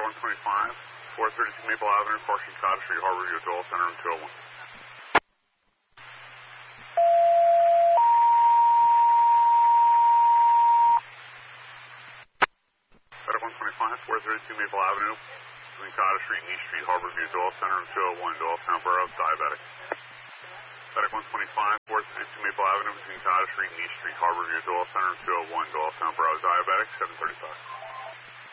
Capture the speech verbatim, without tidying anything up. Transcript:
one twenty-five, four thirty-two Maple Avenue, Parking Cottage Street, Harborview, Dole Center, room two oh one. FedEx one twenty-five, four thirty-two Maple Avenue, between Cottage Street and East Street, Harborview, Dole Center, room two oh one, Doylestown Borough, diabetic. FedEx one twenty-five, four thirty-two Maple Avenue, between Cottage Street and East Street, Harborview, Dole Center, room two oh one, Doylestown Borough, diabetic, seven thirty-five.